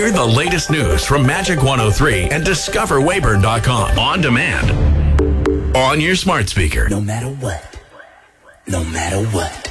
Hear the latest news from Magic 103 and discover Weyburn.com on demand on your smart speaker. No matter what. No matter what.